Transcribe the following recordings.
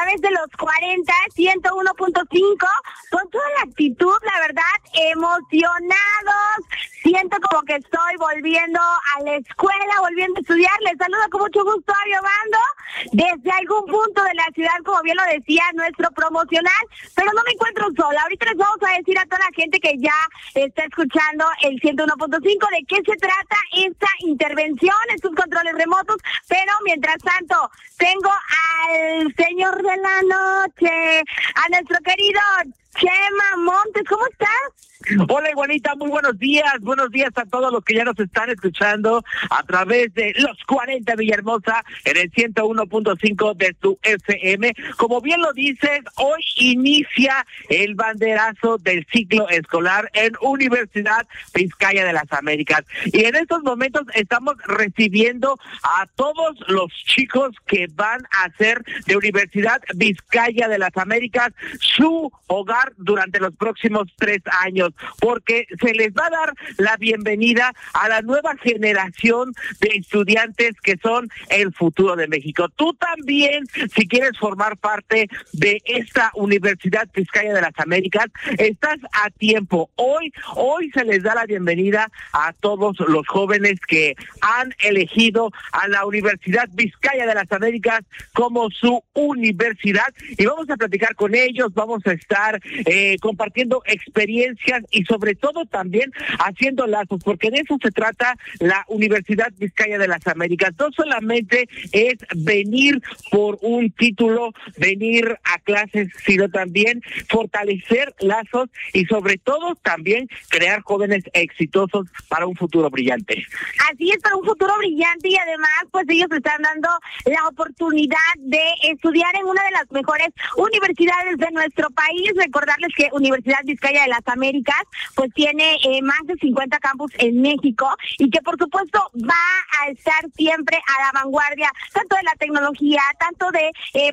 través de los 40, 101.5, con toda la actitud, la verdad, emocionados. Siento como que estoy volviendo a la escuela, volviendo a estudiar. Les saludo con mucho gusto a Bando desde algún punto de la ciudad, como bien lo decía nuestro promocional, pero no me encuentro sola. Ahorita les vamos a decir a toda la gente que ya está escuchando el 101.5 de qué se trata esta intervención, estos controles remotos, pero mientras tanto tengo al señor de la noche, a nuestro querido Chema Montes. ¿Cómo estás? Hola, Iguanita, muy buenos días a todos los que ya nos están escuchando a través de los 40 Villahermosa en el 101.5 de tu FM. Como bien lo dices, hoy inicia el banderazo del ciclo escolar en Universidad Vizcaya de las Américas. Y en estos momentos estamos recibiendo a todos los chicos que van a hacer de Universidad Vizcaya de las Américas su hogar durante los próximos 3 años, porque se les va a dar la bienvenida a la nueva generación de estudiantes que son el futuro de México. Tú también, si quieres formar parte de esta Universidad Vizcaya de las Américas, estás a tiempo. Hoy se les da la bienvenida a todos los jóvenes que han elegido a la Universidad Vizcaya de las Américas como su universidad, y vamos a platicar con ellos, vamos a estar compartiendo experiencias y sobre todo también haciendo lazos, porque de eso se trata la Universidad Vizcaya de las Américas. No solamente es venir por un título, venir a clases, sino también fortalecer lazos y sobre todo también crear jóvenes exitosos para un futuro brillante. Así es, para un futuro brillante, y además pues ellos están dando la oportunidad de estudiar en una de las mejores universidades de nuestro país. Recordarles que Universidad Vizcaya de las Américas pues tiene más de 50 campus en México, y que por supuesto va a estar siempre a la vanguardia, tanto de la tecnología, tanto de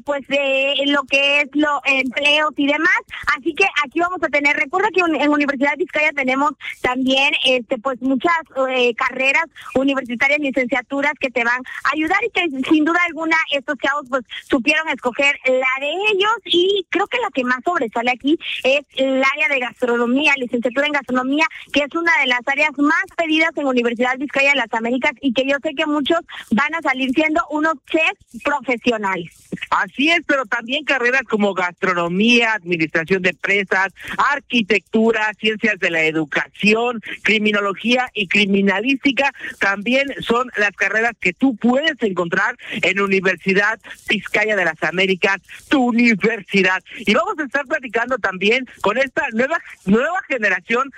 de lo que es los empleos y demás. Así que aquí vamos a tener, recuerda que en Universidad Vizcaya tenemos también pues muchas carreras universitarias, licenciaturas que te van a ayudar, y que sin duda alguna estos chavos pues supieron escoger la de ellos, y creo que la que más sobresale aquí es el área de gastronomía, licenciatura en gastronomía, que es una de las áreas más pedidas en Universidad Vizcaya de las Américas, y que yo sé que muchos van a salir siendo unos chefs profesionales. Así es, pero también carreras como gastronomía, administración de empresas, arquitectura, ciencias de la educación, criminología y criminalística también son las carreras que tú puedes encontrar en Universidad Vizcaya de las Américas, tu universidad. Y vamos a estar platicando también con esta nueva generación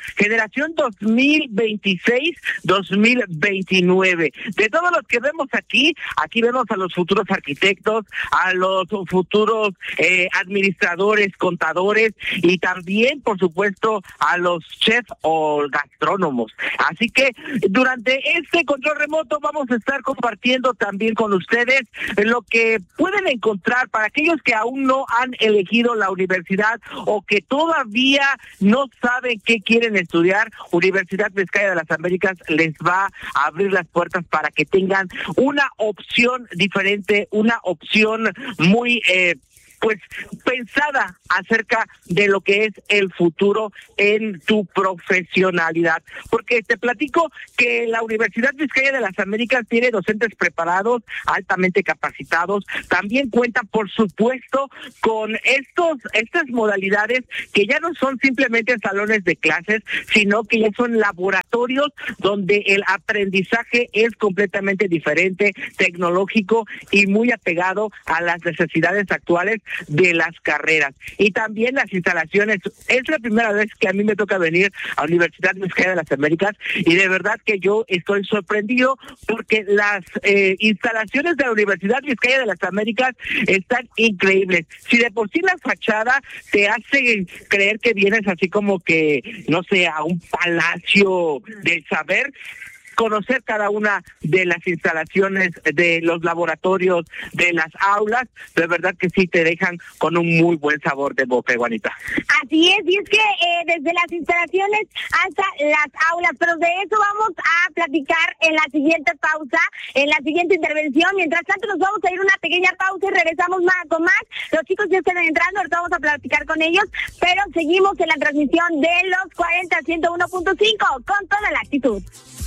2026-2029. De todos los que vemos aquí vemos a los futuros arquitectos, a los futuros administradores, contadores, y también, por supuesto, a los chefs o gastrónomos. Así que durante este control remoto vamos a estar compartiendo también con ustedes lo que pueden encontrar para aquellos que aún no han elegido la universidad o que todavía no saben qué quieren estudiar. Universidad Vizcaya de las Américas les va a abrir las puertas para que tengan una opción diferente, una opción muy pues pensada acerca de lo que es el futuro en tu profesionalidad. Porque te platico que la Universidad Vizcaya de las Américas tiene docentes preparados, altamente capacitados. También cuenta, por supuesto, con estas modalidades que ya no son simplemente salones de clases, sino que ya son laboratorios donde el aprendizaje es completamente diferente, tecnológico y muy apegado a las necesidades actuales de las carreras. Y también las instalaciones. Es la primera vez que a mí me toca venir a Universidad Vizcaya de las Américas, y de verdad que yo estoy sorprendido porque las instalaciones de la Universidad Vizcaya de las Américas están increíbles. Si de por sí la fachada te hace creer que vienes así como que, no sé, a un palacio del saber, conocer cada una de las instalaciones, de los laboratorios, de las aulas, de verdad que sí te dejan con un muy buen sabor de boca, Juanita. Así es, y es que desde las instalaciones hasta las aulas, pero de eso vamos a platicar en la siguiente pausa, en la siguiente intervención. Mientras tanto nos vamos a ir una pequeña pausa y regresamos con más. Los chicos ya están entrando, ahorita vamos a platicar con ellos, pero seguimos en la transmisión de los 40 101.5 con toda la actitud.